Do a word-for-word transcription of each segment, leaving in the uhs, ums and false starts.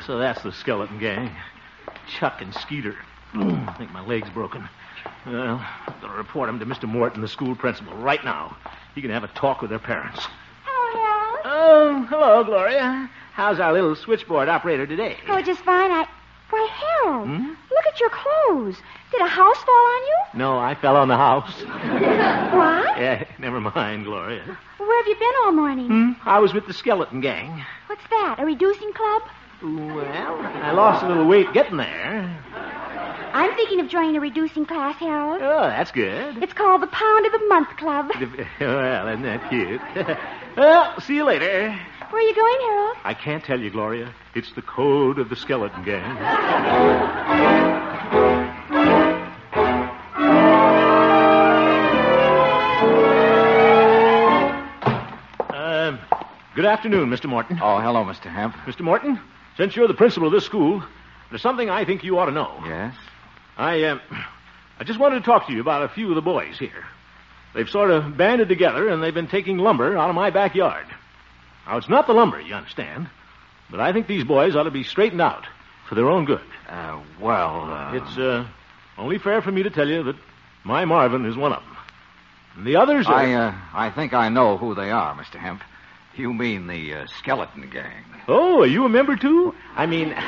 so that's the skeleton gang. Chuck and Skeeter. I think my leg's broken. Well, I'm going to report them to Mister Morton, the school principal, right now. He can have a talk with their parents. Hello, Harold. Oh, hello, Gloria. How's our little switchboard operator today? Oh, just fine. I... Why, Harold, Hmm? look at your clothes. Did a house fall on you? No, I fell on the house. What? Yeah, never mind, Gloria. Where have you been all morning? Hmm? I was with the skeleton gang. What's that, a reducing club? Well, I lost a little weight getting there. I'm thinking of joining a reducing class, Harold. Oh, that's good. It's called the Pound of the Month Club. Well, isn't that cute? Well, see you later. Where are you going, Harold? I can't tell you, Gloria. It's the code of the skeleton gang. Um, good afternoon, Mister Morton. Oh, hello, Mister Hemp. Mister Morton, since you're the principal of this school, there's something I think you ought to know. Yes? I, um, I just wanted to talk to you about a few of the boys here. They've sort of banded together, and they've been taking lumber out of my backyard. Now, it's not the lumber, you understand, but I think these boys ought to be straightened out for their own good. Uh, well, uh... It's, uh, only fair for me to tell you that my Marvin is one of them. And the others are... I, uh, I think I know who they are, Mister Hemp. You mean the uh, skeleton gang. Oh, are you a member, too? I mean... The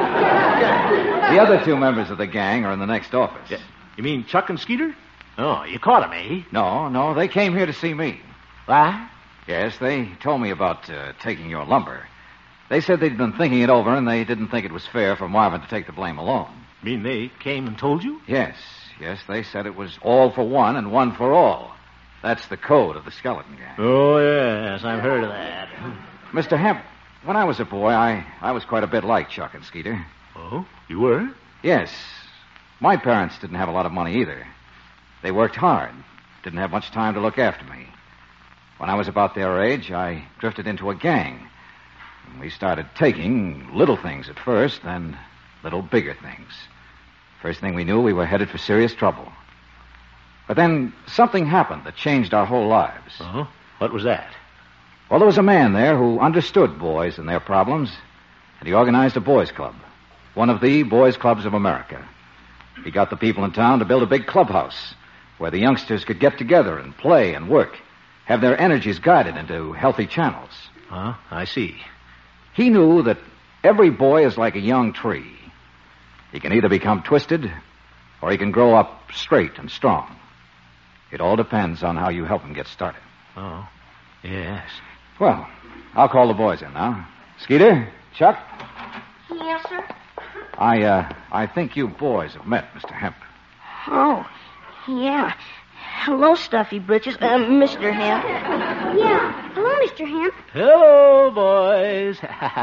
other two members of the gang are in the next office. Yeah. You mean Chuck and Skeeter? Oh, you caught them, eh? No, no, they came here to see me. What? Yes, they told me about uh, taking your lumber. They said they'd been thinking it over, and they didn't think it was fair for Marvin to take the blame alone. You mean they came and told you? Yes, yes, they said it was all for one and one for all. That's the code of the skeleton gang. Oh, yes, I've heard of that. Mister Hemp, when I was a boy, I, I was quite a bit like Chuck and Skeeter. Oh, you were? Yes. My parents didn't have a lot of money either. They worked hard, didn't have much time to look after me. When I was about their age, I drifted into a gang. And we started taking little things at first, then little bigger things. First thing we knew, we were headed for serious trouble. But then something happened that changed our whole lives. Uh-huh. What was that? Well, there was a man there who understood boys and their problems, and he organized a boys' club, one of the boys' clubs of America. He got the people in town to build a big clubhouse where the youngsters could get together and play and work, have their energies guided into healthy channels. Huh? I see. He knew that every boy is like a young tree. He can either become twisted or he can grow up straight and strong. It all depends on how you help him get started. Oh, yes. Well, I'll call the boys in now. Skeeter, Chuck? Yes, sir. I, uh, I think you boys have met Mister Hemp. Oh, yeah. Hello, Stuffy Britches. Uh, Mister Hemp. Yeah. Hello, Mister Hemp. Hello, boys.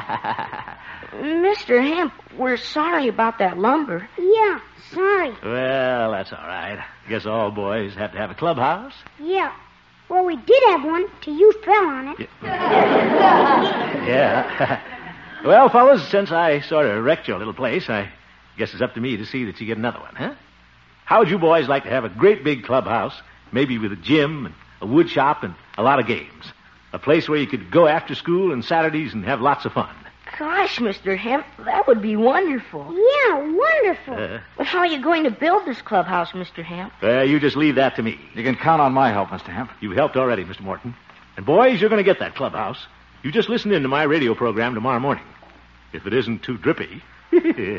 Mister Hemp, we're sorry about that lumber. Yeah, sorry. Well, that's all right. Guess all boys have to have a clubhouse. Yeah. Well, we did have one till you fell on it. Yeah. Well, fellas, since I sort of wrecked your little place, I guess it's up to me to see that you get another one, huh? How would you boys like to have a great big clubhouse, maybe with a gym and a wood shop and a lot of games? A place where you could go after school and Saturdays and have lots of fun. Gosh, Mister Hemp, that would be wonderful. Yeah, wonderful. Uh, But how are you going to build this clubhouse, Mister Hemp? well, you just leave that to me. You can count on my help, Mister Hemp. You've helped already, Mister Morton. And boys, you're going to get that clubhouse. You just listen in to my radio program tomorrow morning. If it isn't too drippy.